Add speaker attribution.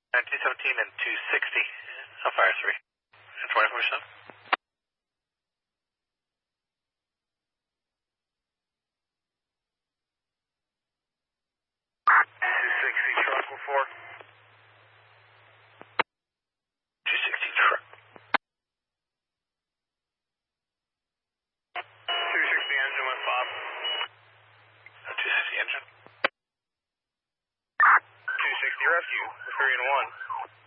Speaker 1: 217 and 260. How far, 3? 24/7. 260 truck before. 260 truck. 260 engine with Bob. 260 engine. 260 rescue, 3 and 1.